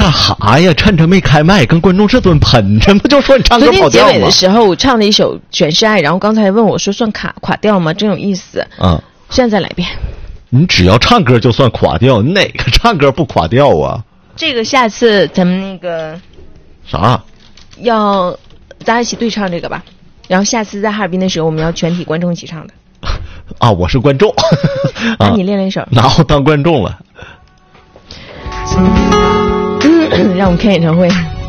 干哈呀？趁着没开麦，跟观众这顿喷，这不就说你唱歌跑调吗？ 昨天结尾的时候，我唱了一首《全是爱》，然后刚才问我说算垮调吗？真有意思。 嗯， 现在再来一遍。 你只要唱歌就算垮调，你哪个唱歌不垮调啊？ 这个下次咱们那个啥？ 要大家一起对唱这个吧。然后下次在哈尔滨的时候，我们要全体观众一起唱的。 啊，我是观众。 那你练练手。 拿我当观众了。 让我们看演唱会。